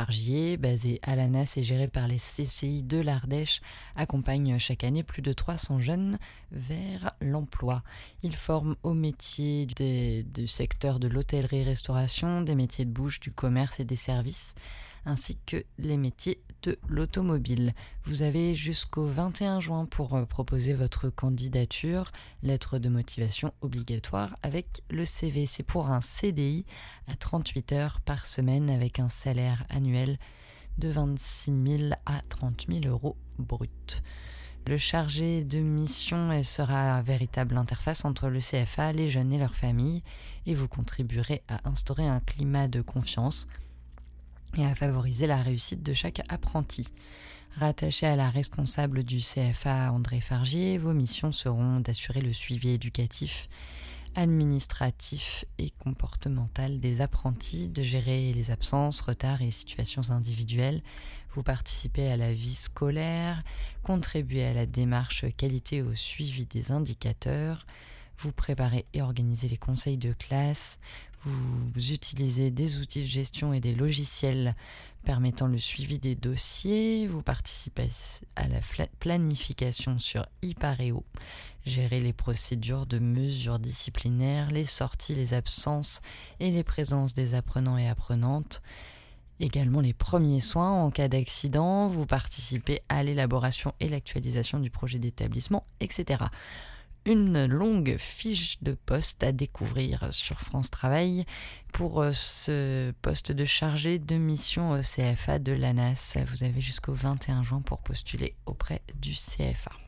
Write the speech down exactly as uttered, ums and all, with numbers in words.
Fargier, basé à l'Anas et géré par les C C I de l'Ardèche, accompagne chaque année plus de trois cents jeunes vers l'emploi. Ils forment aux métiers des, du secteur de l'hôtellerie-restauration, des métiers de bouche, du commerce et des services, ainsi que les métiers de l'automobile. Vous avez jusqu'au vingt et un juin pour euh, proposer votre candidature, lettre de motivation obligatoire avec le C V. C'est pour un C D I à trente-huit heures par semaine avec un salaire annuel de vingt-six mille à trente mille euros brut. Le chargé de mission sera une véritable interface entre le C F A, les jeunes et leurs familles, et vous contribuerez à instaurer un climat de confiance et à favoriser la réussite de chaque apprenti. Rattaché à la responsable du C F A, André Fargier, vos missions seront d'assurer le suivi éducatif, administratif et comportemental des apprentis, de gérer les absences, retards et situations individuelles. Vous participez à la vie scolaire, contribuez à la démarche qualité et au suivi des indicateurs. Vous préparez et organisez les conseils de classe. Vous utilisez des outils de gestion et des logiciels permettant le suivi des dossiers. Vous participez à la planification sur Ipareo. Gérez les procédures de mesures disciplinaires, les sorties, les absences et les présences des apprenants et apprenantes. Également les premiers soins en cas d'accident. Vous participez à l'élaboration et l'actualisation du projet d'établissement, et cetera. Une longue fiche de poste à découvrir sur France Travail pour ce poste de chargé de mission au C F A de l'Anas. Vous avez jusqu'au vingt et un juin pour postuler auprès du C F A.